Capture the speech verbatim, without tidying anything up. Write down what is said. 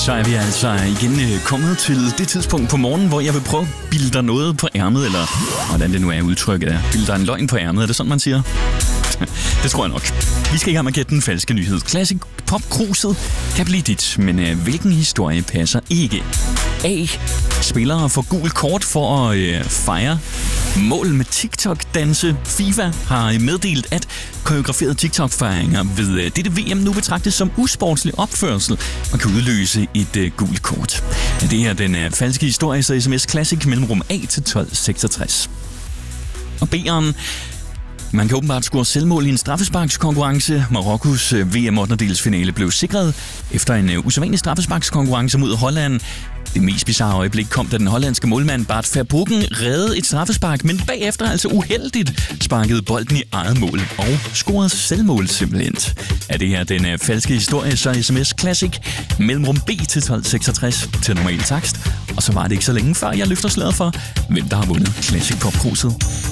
Så er vi altså igen kommet til det tidspunkt på morgenen, hvor jeg vil prøve at bilde dig noget på ærmet, eller hvordan det nu er udtrykket er. Bilde dig en løgn på ærmet, er det sådan, man siger? Det tror jeg nok. Vi skal i gang med at gætte den falske nyhed. Classic Pop-kruset kan blive dit, men øh, hvilken historie passer ikke? A. Spillere får gul kort for at øh, fejre mål med TikTok-danse. FIFA har meddelt, at koreograferede TikTok-fejringer ved øh, dette V M nu betragtes som usportslig opførsel og kan udløse et øh, gult kort. Det er den øh, falske historie, så sms Classic mellemrum A til tolv seksogtres. Og B'eren. Man kan åbenbart score selvmål i en straffesparkskonkurrence. Marokkos V M ottendedelsfinale blev sikret efter en usædvanlig straffesparkskonkurrence mod Holland. Det mest bizarre øjeblik kom, da den hollandske målmand Bart Verbruggen reddede et straffespark, men bagefter altså uheldigt sparkede bolden i eget mål og scorede selvmål simpelthen. Er det her den uh, falske historie, så sms Classic mellemrum B til tolv seksogtres til normal takst. Og så var det ikke så længe før, jeg løfter sløret for, hvem der har vundet Classic Pop-kruset.